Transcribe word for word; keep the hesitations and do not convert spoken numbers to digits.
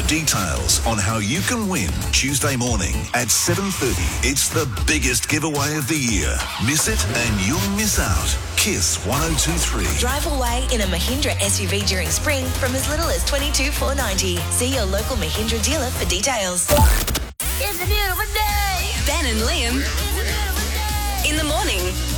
details on how you can win Tuesday morning at seven thirty. It's the biggest giveaway of the year. Miss it and you'll miss out. Kiss one oh two three. Drive away in a Mahindra S U V during spring from as little as twenty-two thousand four hundred ninety. See your local Mahindra dealer for details. It's a beautiful day. Ben and Liam in the morning.